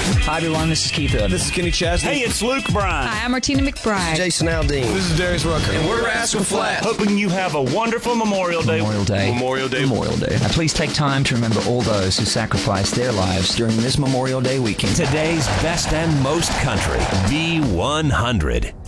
Hi, everyone. This is Keith Urban. This is Kenny Chesney. Hey, it's Luke Bryan. Hi, I'm Martina McBride. Jason Aldean. This is Darius Rucker. And we're Rascal Flatts. Hoping you have a wonderful Memorial Day. Memorial Day. Memorial Day. Memorial Day. Now, please take time to remember all those who sacrificed their lives during this Memorial Day weekend. Today's best and most country, V100.